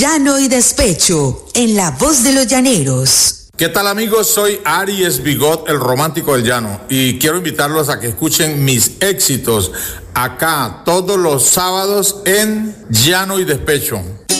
Llano y Despecho, en La Voz de los Llaneros. ¿Qué tal, amigos? Soy Aries Bigot, el romántico del llano, y quiero invitarlos a que escuchen mis éxitos acá todos los sábados en Llano y Despecho.